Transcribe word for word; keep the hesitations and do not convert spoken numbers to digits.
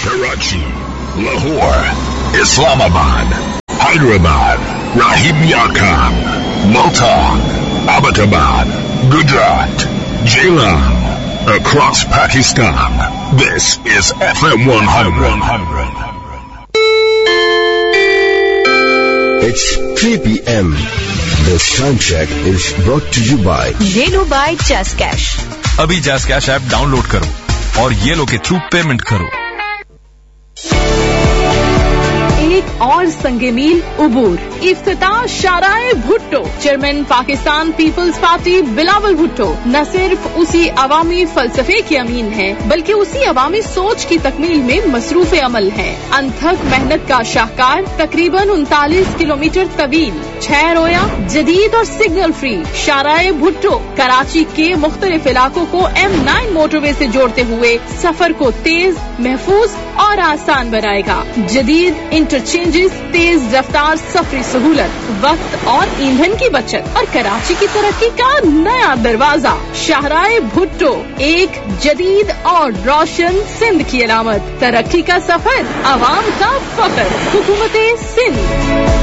Karachi, Lahore, Islamabad, Hyderabad, Rahim Yar Khan, Multan, Abbottabad, Gujarat, Jailan, across Pakistan. This is F M one hundred. It's three p.m. This time check is brought to you by Leno by Just Cash. अभी Just Cash app download करो और ये लो के through payment करो। एक और संगे मील उबूर इफ्तिताह शाराए Bhutto. Chairman Pakistan peoples party Bilawal Bhutto न सिर्फ उसी अवामी फलसफे के अमीन है बल्कि उसी अवामी सोच की तकमील में मसरूफ अमल है। अनथक मेहनत का शाहकार, तकरीबन उनतालीस किलोमीटर तवील, छह रोया, जदीद और सिग्नल फ्री शाराए भुट्टो कराची के मुख्तलिफ इलाकों को एम नाइन मोटरवे से जोड़ते हुए सफर को तेज, महफूज और आसान बनाएगा। जदीद इंटरचेंजेस, तेज रफ्तार सफरी सहूलत, वक्त और ईंधन की बचत और कराची की तरक्की का नया दरवाजा। शाहराए भुट्टो एक जदीद और रोशन सिंध की अलामत। तरक्की का सफर, आवाम का फख्र। हुकूमत सिंध।